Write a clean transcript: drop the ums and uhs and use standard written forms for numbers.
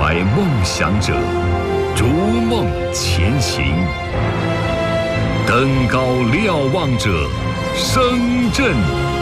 怀梦想者，逐梦前行。登高瞭望者，声震